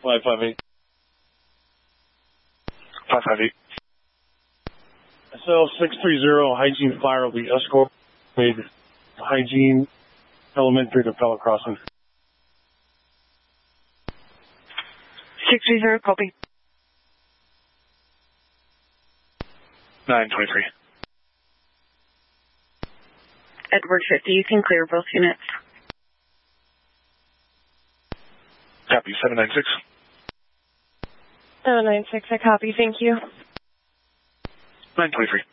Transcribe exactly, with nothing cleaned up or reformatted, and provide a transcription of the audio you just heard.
five five eight. five five eight. S L six three zero, Hygiene Fire will be escorted Hygiene Elementary to Pella Crossing. six three zero, copy. nine twenty-three. Edward fifty, you can clear both units. Copy, seven nine six. seven nine six, I copy, thank you. nine twenty-three.